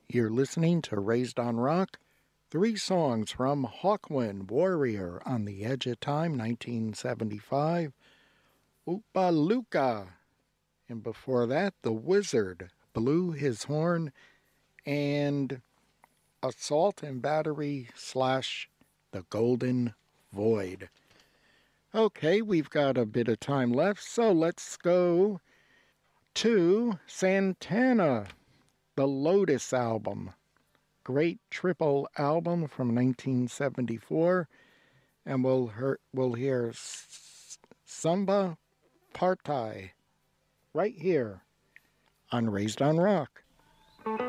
You're listening to Raised on Rock. 3 songs from Hawkwind Warrior on the Edge of Time, 1975. Oopa Luka. And before that, The Wizard Blew His Horn. And Assault and Battery / The Golden Void. Okay, we've got a bit of time left, so let's go to Santana, the Lotus album. Great triple album from 1974. And we'll hear Samba Partai right here on Raised on Rock.